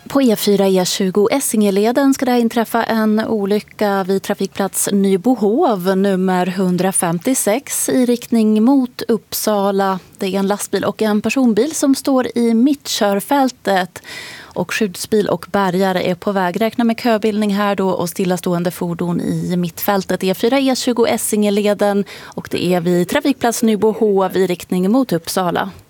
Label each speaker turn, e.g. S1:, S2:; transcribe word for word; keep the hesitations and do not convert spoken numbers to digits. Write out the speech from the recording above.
S1: På E fyra E tjugo Essingeleden ska det inträffa en olycka vid trafikplats Nybohov nummer etthundrafemtiosex i riktning mot Uppsala. Det är en lastbil och en personbil som står i mittkörfältet och skyddsbil och bärgare är på väg. Räkna med köbildning här då och stillastående fordon i mittfältet. E fyra E tjugo Essingeleden och det är vid trafikplats Nybohov i riktning mot Uppsala.